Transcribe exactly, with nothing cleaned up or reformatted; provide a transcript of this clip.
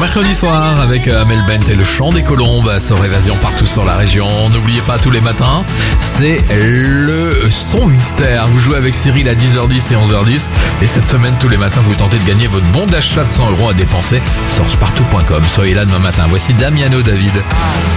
mercredi soir avec Amel Bent et le chant des colombes sur Évasion partout sur la région. N'oubliez pas, tous les matins, c'est le son mystère. Vous jouez avec Cyril à dix heures dix et onze heures dix. Et cette semaine, tous les matins, vous tentez de gagner votre bon d'achat de cent euros à dépenser sur spartou point com. Soyez là demain matin. Voici Damiano David.